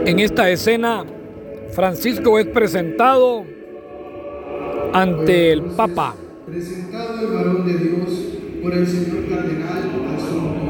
En esta escena, Francisco es presentado ante el Papa. Presentado el varón de Dios por el señor cardenal